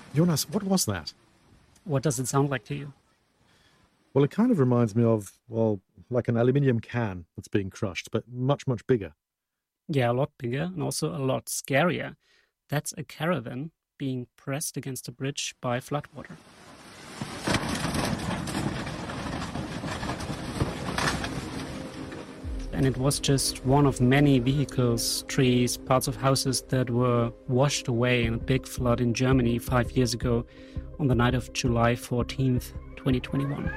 Jonas, what was that? What does it sound like to you? Well, it kind of reminds me of, well, like an aluminium can that's being crushed, but much, much bigger. Yeah, a lot bigger and also a lot scarier. That's a caravan being pressed against a bridge by floodwater. And it was just one of many vehicles, trees, parts of houses that were washed away in a big flood in Germany 5 years ago on the night of July 14th, 2021.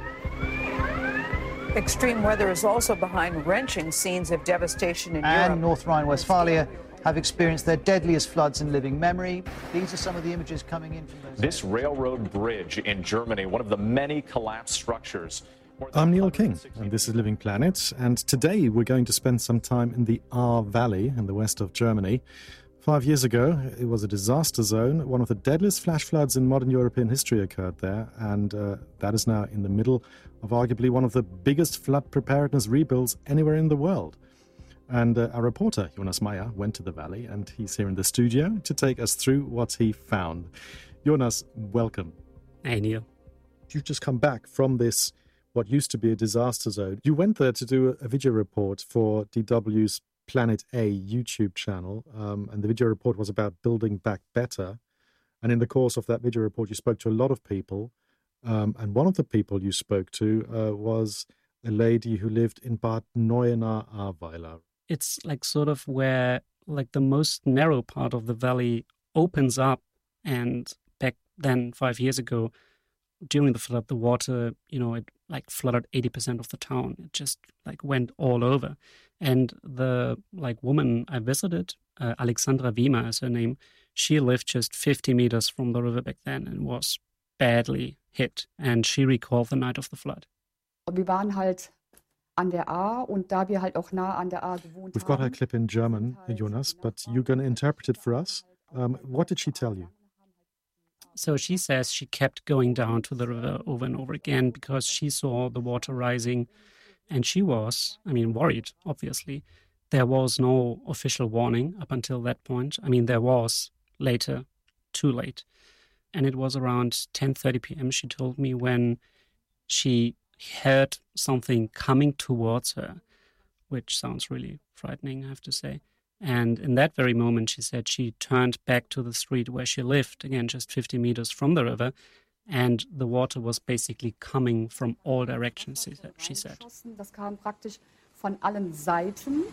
Extreme weather is also behind wrenching scenes of devastation in Europe. And North Rhine-Westphalia have experienced their deadliest floods in living memory. These are some of the images coming in from those... This railroad bridge in Germany, one of the many collapsed structures. I'm Neil King, and this is Living Planet, and today we're going to spend some time in the Ahr Valley in the west of Germany. 5 years ago, it was a disaster zone. One of the deadliest flash floods in modern European history occurred there, and that is now in the middle of arguably one of the biggest flood preparedness rebuilds anywhere in the world. And our reporter, Jonas Meyer, went to the valley, and he's here in the studio to take us through what he found. Jonas, welcome. Hey, Neil. You've just come back from this, what used to be a disaster zone. You went there to do a video report for DW's Planet A YouTube channel, and the video report was about building back better. And in the course of that video report, you spoke to a lot of people, and one of the people you spoke to was a lady who lived in Bad Neuenahr-Ahrweiler. It's like sort of where like the most narrow part of the valley opens up, and back then 5 years ago, during the flood, the water, it like flooded 80% of the town. It just like went all over. And the like woman I visited, Alexandra Wiemer is her name, she lived just 50 meters from the river back then and was badly hit. And she recalled the night of the flood. Wir waren halt an der Ahr, und da wir halt auch nah an der Ahr gewohnt haben. We've got her clip in German, Jonas, but you're going to interpret it for us. What did she tell you? So she says she kept going down to the river over and over again because she saw the water rising, and she was, worried, obviously. There was no official warning up until that point. There was later, too late. And it was around 10:30 p.m., she told me, when she heard something coming towards her, which sounds really frightening, I have to say. And in that very moment, she said she turned back to the street where she lived, again, just 50 meters from the river, and the water was basically coming from all directions, she said. Das kam praktisch von allen Seiten.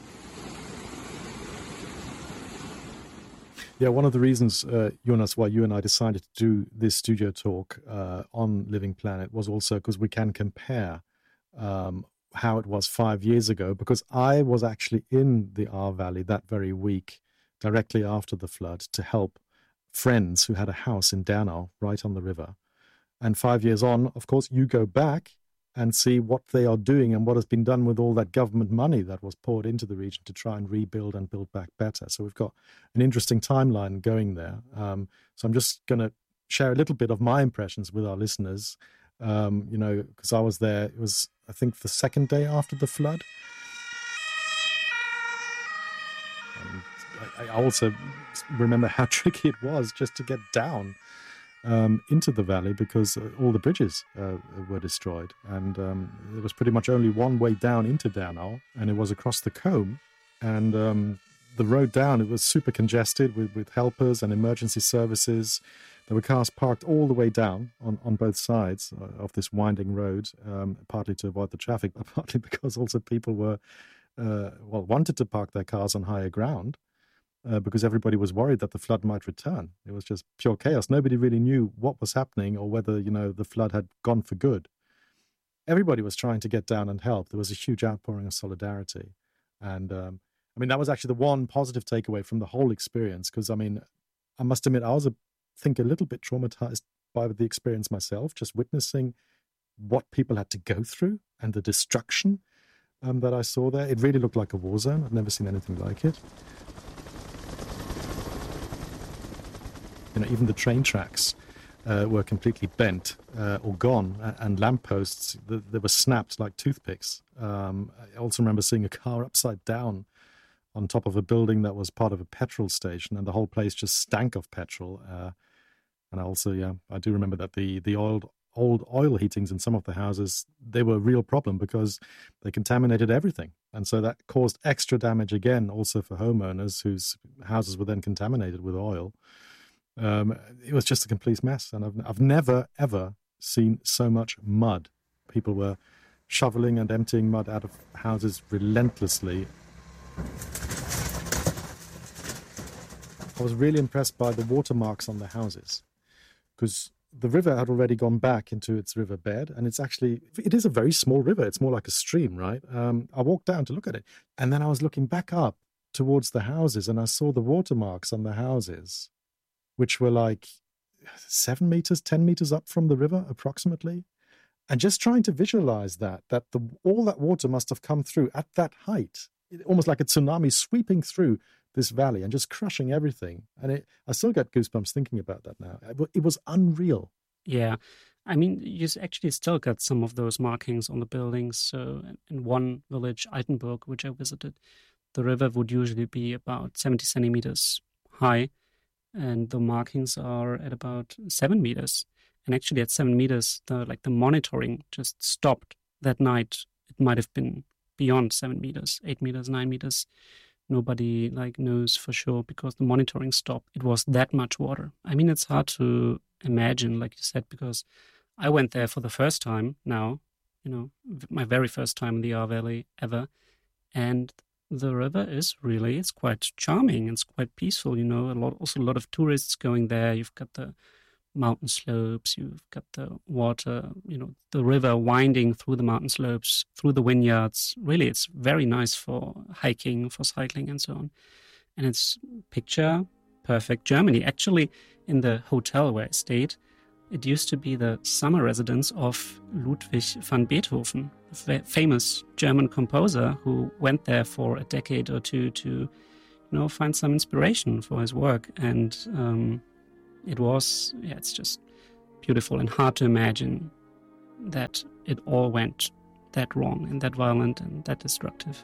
Yeah, one of the reasons, Jonas, why you and I decided to do this studio talk on Living Planet was also because we can compare how it was 5 years ago, because I was actually in the Ahr Valley that very week, directly after the flood, to help friends who had a house in Dernau, right on the river. And 5 years on, of course, you go back and see what they are doing and what has been done with all that government money that was poured into the region to try and rebuild and build back better. So we've got an interesting timeline going there. So I'm just going to share a little bit of my impressions with our listeners, because I was there. It was, I think, the second day after the flood. And I also remember how tricky it was just to get down into the valley, because all the bridges were destroyed, and there was pretty much only one way down into Dernau, and it was across the Combe. And the road down, it was super congested with helpers and emergency services. There were cars parked all the way down on both sides of this winding road, partly to avoid the traffic, but partly because also people were wanted to park their cars on higher ground. Because everybody was worried that the flood might return. It was just pure chaos. Nobody really knew what was happening or whether, the flood had gone for good. Everybody was trying to get down and help. There was a huge outpouring of solidarity. And, that was actually the one positive takeaway from the whole experience, because, I must admit, I was, a little bit traumatized by the experience myself, just witnessing what people had to go through and the destruction that I saw there. It really looked like a war zone. I've never seen anything like it. Even the train tracks were completely bent or gone, and lampposts, they were snapped like toothpicks. I also remember seeing a car upside down on top of a building that was part of a petrol station, and the whole place just stank of petrol. And also, yeah, I do remember that the old oil heatings in some of the houses, they were a real problem because they contaminated everything. And so that caused extra damage again, also for homeowners whose houses were then contaminated with oil. It was just a complete mess. And I've never, ever seen so much mud. People were shoveling and emptying mud out of houses relentlessly. I was really impressed by the watermarks on the houses, because the river had already gone back into its riverbed, and it is a very small river. It's more like a stream, right? I walked down to look at it, and then I was looking back up towards the houses, and I saw the watermarks on the houses, which were like 7 meters, 10 meters up from the river, approximately. And just trying to visualize that all that water must have come through at that height, almost like a tsunami sweeping through this valley and just crushing everything. And I still get goosebumps thinking about that now. It was unreal. Yeah. I mean, you actually still got some of those markings on the buildings. So in one village, Altenburg, which I visited, the river would usually be about 70 centimeters high, and the markings are at about 7 meters. And actually at 7 meters, the monitoring just stopped that night. It might have been beyond 7 meters, 8 meters, 9 meters. Nobody knows for sure because the monitoring stopped. It was that much water. I mean, it's hard to imagine, like you said, because I went there for the first time now, my very first time in the Ahr Valley ever. And the river it's quite charming. It's quite peaceful, a lot of tourists going there. You've got the mountain slopes, you've got the water, the river winding through the mountain slopes, through the vineyards. Really, it's very nice for hiking, for cycling, and so on. And it's picture perfect Germany. Actually, in the hotel where I stayed, it used to be the summer residence of Ludwig van Beethoven, a famous German composer who went there for a decade or two to, find some inspiration for his work. And it's just beautiful and hard to imagine that it all went that wrong and that violent and that destructive.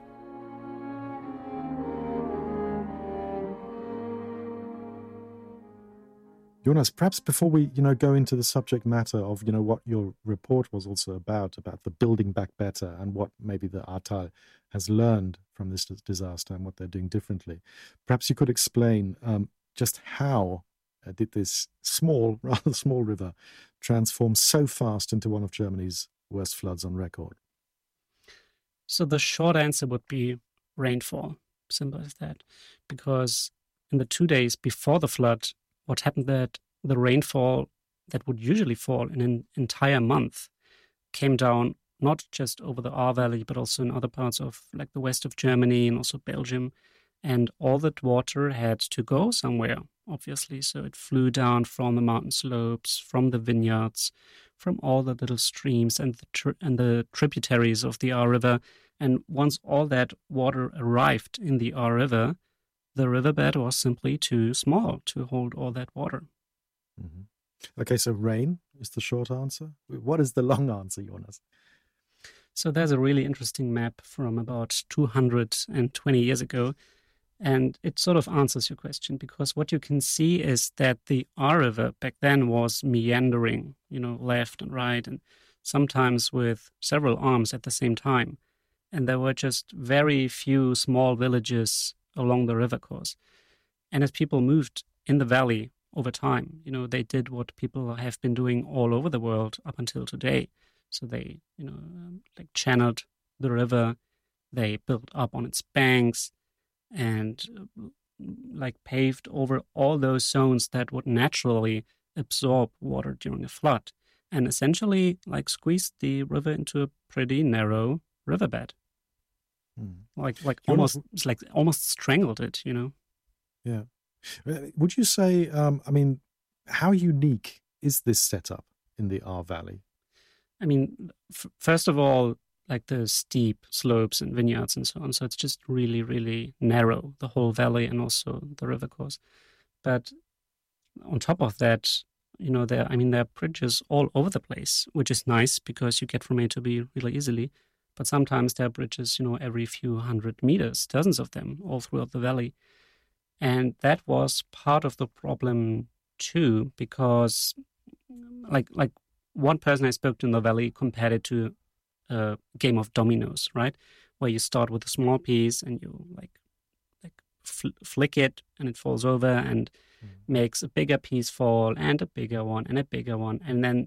Jonas, perhaps before we, go into the subject matter of, what your report was also about the building back better and what maybe the Ahrtal has learned from this disaster and what they're doing differently, perhaps you could explain just how did this rather small river transform so fast into one of Germany's worst floods on record? So the short answer would be rainfall. Simple as that. Because in the 2 days before the flood, what happened that the rainfall that would usually fall in an entire month came down not just over the Ahr Valley, but also in other parts of the west of Germany and also Belgium. And all that water had to go somewhere, obviously. So it flew down from the mountain slopes, from the vineyards, from all the little streams and the tributaries of the Ahr River. And once all that water arrived in the Ahr River, the riverbed was simply too small to hold all that water. Mm-hmm. Okay, so rain is the short answer. What is the long answer, Jonas? So there's a really interesting map from about 220 years ago. And it sort of answers your question, because what you can see is that the Ahr River back then was meandering, left and right, and sometimes with several arms at the same time. And there were just very few small villages along the river course. And as people moved in the valley over time, they did what people have been doing all over the world up until today. So they, channeled the river, they built up on its banks, and paved over all those zones that would naturally absorb water during a flood, and essentially squeezed the river into a pretty narrow riverbed. Almost strangled it, Yeah. Would you say, how unique is this setup in the Ahr Valley? I mean, first of all, the steep slopes and vineyards and so on. So it's just really, really narrow, the whole valley and also the river course. But on top of that, there are bridges all over the place, which is nice because you get from A to B really easily. But sometimes there are bridges, every few hundred meters, dozens of them all throughout the valley. And that was part of the problem too, because like one person I spoke to in the valley compared it to a game of dominoes, right? Where you start with a small piece and you flick it and it falls over and makes a bigger piece fall and a bigger one and a bigger one. And then,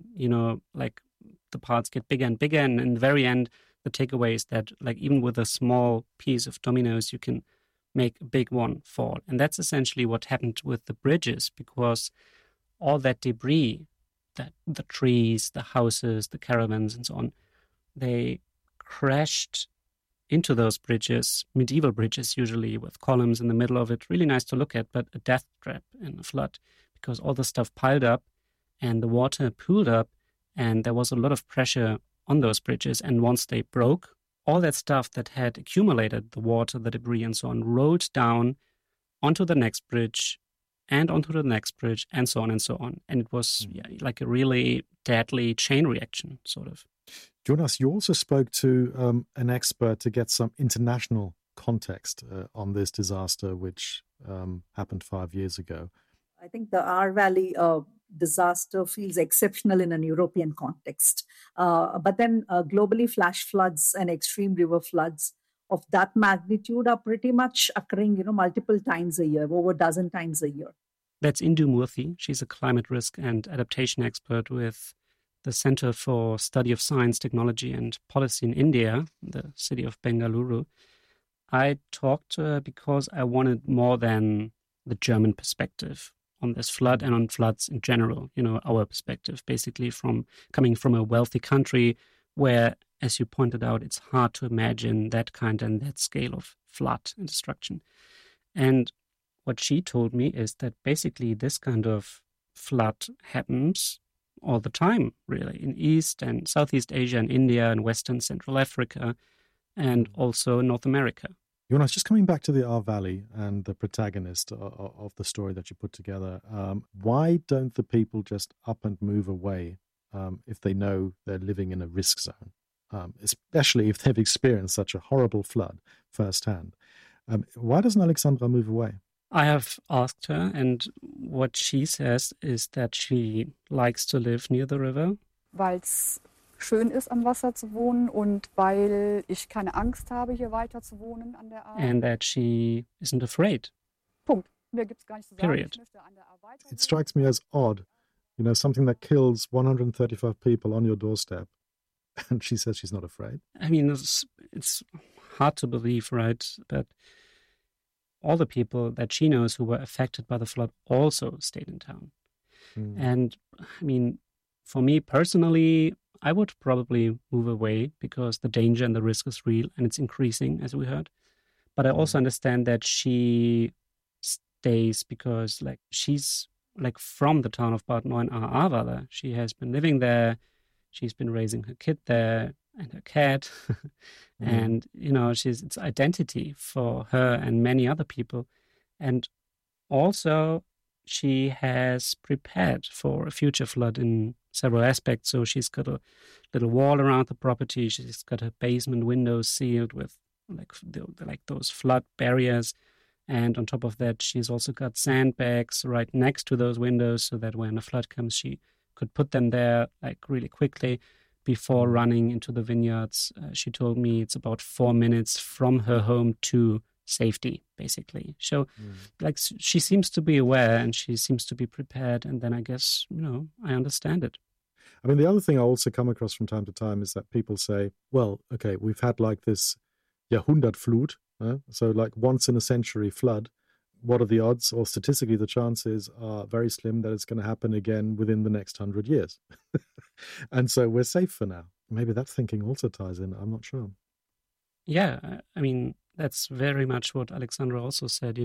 the parts get bigger and bigger. And in the very end, the takeaway is that even with a small piece of dominoes, you can make a big one fall. And that's essentially what happened with the bridges, because all that debris, that the trees, the houses, the caravans and so on, they crashed into those bridges, medieval bridges usually with columns in the middle of it. Really nice to look at, but a death trap in a flood, because all the stuff piled up and the water pooled up and there was a lot of pressure on those bridges. And once they broke, all that stuff that had accumulated, the water, the debris and so on, rolled down onto the next bridge and onto the next bridge and so on and so on. And it was like a really deadly chain reaction, sort of. Jonas, you also spoke to an expert to get some international context on this disaster, which happened 5 years ago. I think the Ahr Valley disaster feels exceptional in an European context. But then globally, flash floods and extreme river floods of that magnitude are pretty much occurring, multiple times a year, over a dozen times a year. That's Indu Murthy. She's a climate risk and adaptation expert with the Center for Study of Science, Technology and Policy in India, the city of Bengaluru. I talked to her because I wanted more than the German perspective on this flood and on floods in general, our perspective, basically coming from a wealthy country where, as you pointed out, it's hard to imagine that kind and that scale of flood and destruction. And what she told me is that basically this kind of flood happens all the time, really, in East and Southeast Asia and India and Western Central Africa and also North America. Jonas, just coming back to the Ahr Valley and the protagonist of the story that you put together, why don't the people just up and move away if they know they're living in a risk zone, especially if they've experienced such a horrible flood firsthand? Why doesn't Alexandra move away? I have asked her, and what she says is that she likes to live near the river. Weil es schön ist, am Wasser zu wohnen und weil ich keine Angst habe, hier weiter zu wohnen an der Ahr. And that she isn't afraid. Punkt. Mehr gibt's gar nicht zu sagen. Period. Ich möchte an der Ahr weiter It strikes me as odd, something that kills 135 people on your doorstep, and she says she's not afraid. I mean, it's hard to believe, right? But all the people that she knows who were affected by the flood also stayed in town. And I mean, for me personally, I would probably move away because the danger and the risk is real and it's increasing, as we heard. But I also understand that she stays because she's from the town of Bad Neuenahr-Ahrweiler. She has been living there. She's been raising her kid there and her cat. And, it's identity for her and many other people. And also she has prepared for a future flood in several aspects. So she's got a little wall around the property. She's got her basement windows sealed with those flood barriers. And on top of that, she's also got sandbags right next to those windows so that when a flood comes, she could put them there really quickly before running into the vineyards. She told me it's about 4 minutes from her home to safety, basically. So she seems to be aware and she seems to be prepared. And then I guess, I understand it. I mean, the other thing I also come across from time to time is that people say, well, okay, we've had this Jahrhundertflut, so once in a century flood. What are the odds, or statistically the chances are very slim that it's going to happen again within the next 100 years. And so we're safe for now. Maybe that thinking also ties in. I'm not sure. Yeah, I mean, that's very much what Alexandra also said,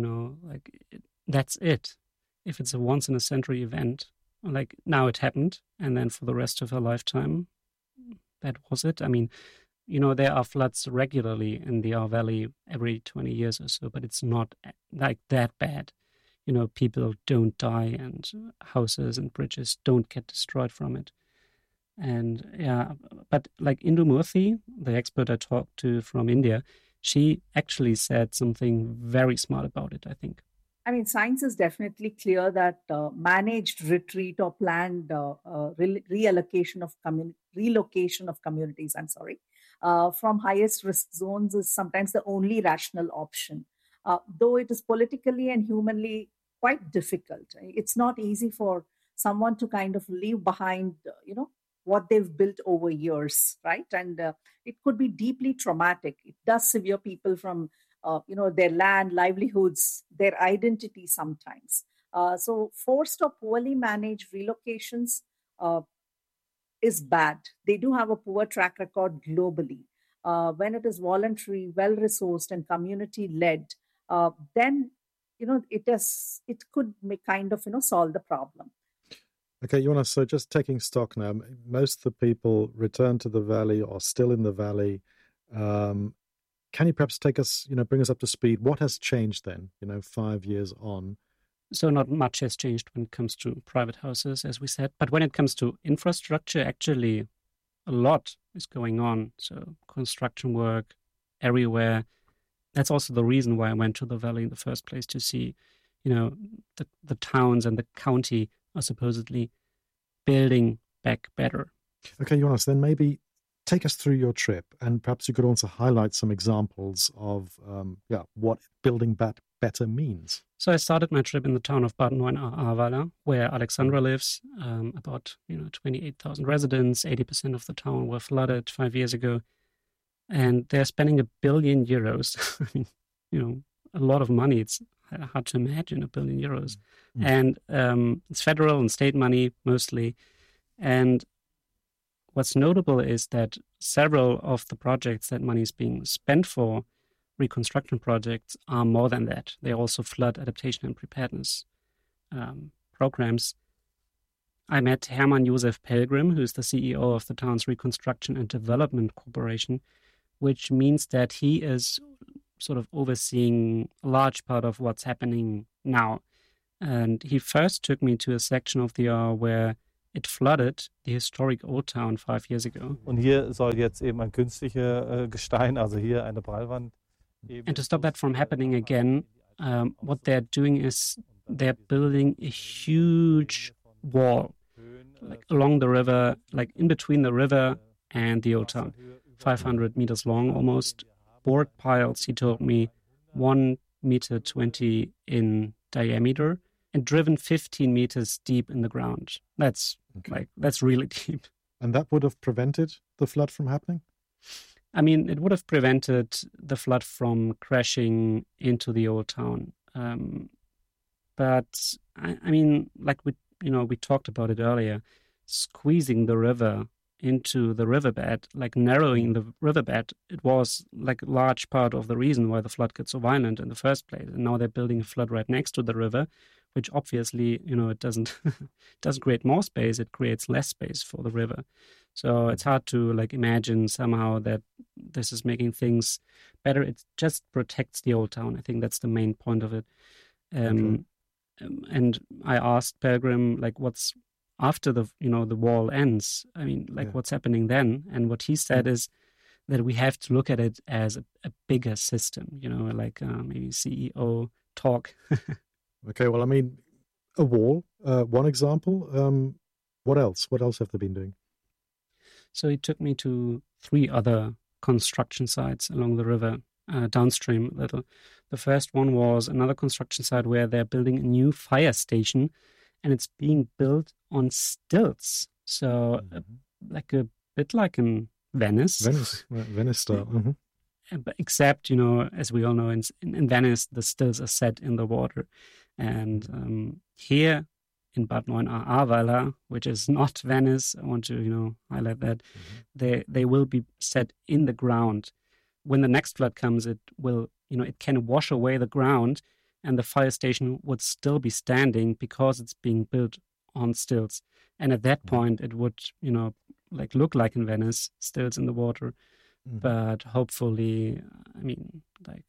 that's it. If it's a once in a century event, now it happened, and then for the rest of her lifetime, that was it. I mean, there are floods regularly in the Ahr Valley every 20 years or so, but it's not that bad. People don't die and houses and bridges don't get destroyed from it. And but Indu Murthy, the expert I talked to from India, she actually said something very smart about it, I think. I mean, science is definitely clear that managed retreat or planned relocation of communities. I'm sorry, from highest risk zones is sometimes the only rational option. Though it is politically and humanly quite difficult. It's not easy for someone to kind of leave behind, what they've built over years, right? And it could be deeply traumatic. It does sever people from their land, livelihoods, their identity sometimes. So forced or poorly managed relocations is bad. They do have a poor track record globally. When it is voluntary, well-resourced, and community-led, then it could make kind of solve the problem. Okay, Jonas, so just taking stock now, most of the people return to the valley or still in the valley. Can you perhaps take us, bring us up to speed? What has changed then, 5 years on? So not much has changed when it comes to private houses, as we said. But when it comes to infrastructure, actually a lot is going on. So construction work everywhere. That's also the reason why I went to the valley in the first place, to see, the towns and the county are supposedly building back better. Okay, Jonas, then maybe take us through your trip, and perhaps you could also highlight some examples of what building back better means. So I started my trip in the town of Bad Neuenahr-Ahrweiler, where Alexandra lives. About 28,000 residents. 80% of the town were flooded 5 years ago, and they're spending €1 billion. I mean, a lot of money. It's hard to imagine €1 billion, and it's federal and state money mostly. And what's notable is that several of the projects that money is being spent for, reconstruction projects, are more than that. They're also flood adaptation and preparedness programs. I met Hermann Josef Pelgrim, who's the CEO of the town's Reconstruction and Development Corporation, which means that he is sort of overseeing a large part of what's happening now. And he first took me to a section of the Ahr where it flooded the historic Old Town 5 years ago. Und hier soll jetzt eben ein künstliches Gestein, also hier eine Prallwand. And to stop that from happening again, what they're doing is they're building a huge wall, like along the river, like in between the river and the Old Town, 500 meters long almost. Board piles, he told me, 1.20 meters in diameter, and driven 15 meters deep in the ground. That's really deep. And that would have prevented the flood from happening? I mean, it would have prevented the flood from crashing into the Old Town. But I mean, like we talked about it earlier, squeezing the river into the riverbed, like narrowing the riverbed, it was like a large part of the reason why the flood got so violent in the first place. And now they're building a flood right next to the river, which obviously, it doesn't create more space, it creates less space for the river. So it's hard to imagine somehow that this is making things better. It just protects the Old Town. I think that's the main point of it. And I asked Pelgrim, what's after the wall ends? I mean, what's happening then? And what he said is that we have to look at it as a bigger system, maybe CEO talk. Okay, well, I mean, a wall, one example. What else? What else have they been doing? So he took me to 3 other construction sites along the river, downstream a little. The first one was another construction site where they're building a new fire station, and it's being built on stilts. So a bit like in Venice. Venice style. Mm-hmm. Except, as we all know, in Venice, the stilts are set in the water. And here in Bad Neuenahr-Ahrweiler, which is not Venice, I want to, highlight that, they will be set in the ground. When the next flood comes, it will, it can wash away the ground, and the fire station would still be standing because it's being built on stilts. And at that point, it would, look like in Venice, stilts in the water. Mm-hmm. But hopefully, I mean,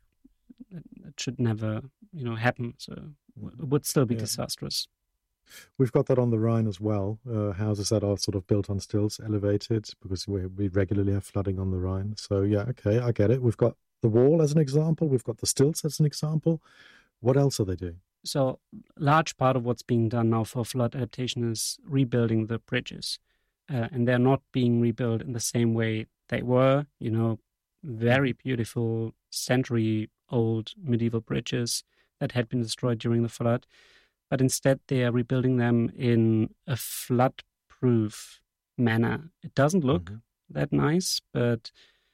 it should never, happen. So it would still be disastrous. We've got that on the Rhine as well. Houses that are sort of built on stilts, elevated, because we regularly have flooding on the Rhine. So, yeah, okay, I get it. We've got the wall as an example. We've got the stilts as an example. What else are they doing? So large part of what's being done now for flood adaptation is rebuilding the bridges. And they're not being rebuilt in the same way they were, very beautiful century-old medieval bridges that had been destroyed during the flood. But instead, they are rebuilding them in a flood-proof manner. It doesn't look that nice, but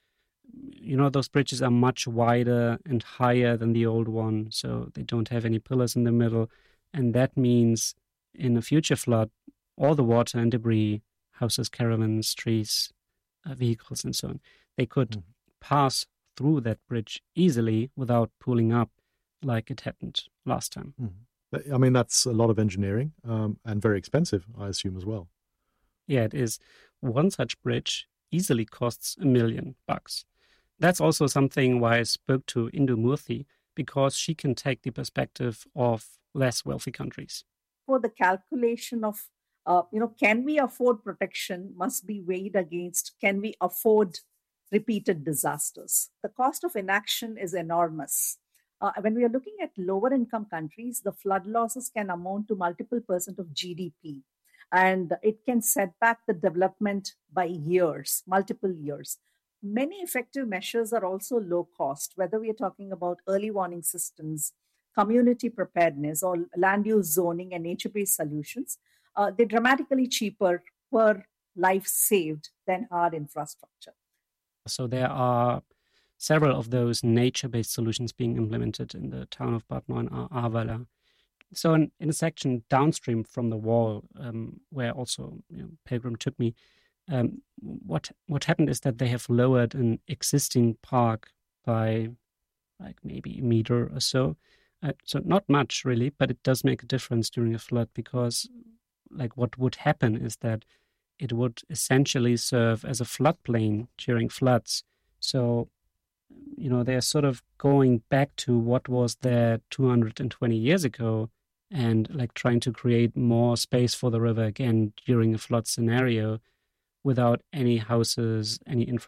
those bridges are much wider and higher than the old one, so they don't have any pillars in the middle. And that means in a future flood, all the water and debris, houses, caravans, trees, vehicles, and so on, they could pass through that bridge easily without pooling up like it happened last time. I mean, that's a lot of engineering and very expensive, I assume, as well. Yeah, it is. One such bridge easily costs $1 million. That's also something why I spoke to Indu Murthy, because she can take the perspective of less wealthy countries. For the calculation of, can we afford protection must be weighed against, can we afford repeated disasters? The cost of inaction is enormous. When we are looking at lower income countries, the flood losses can amount to multiple % of GDP. And it can set back the development by years, multiple years. Many effective measures are also low cost, whether we are talking about early warning systems, community preparedness, or land use zoning and nature-based solutions. They're dramatically cheaper per life saved than hard infrastructure. So there are several of those nature-based solutions being implemented in the town of Bad Neuenahr-Ahrweiler. So in a section downstream from the wall, where also Pilgrim took me, what happened is that they have lowered an existing park by like maybe a meter or so. So not much really, but it does make a difference during a flood, because like what would happen is that it would essentially serve as a floodplain during floods. So, they're sort of going back to what was there 220 years ago and like trying to create more space for the river again during a flood scenario without any houses, any infrastructure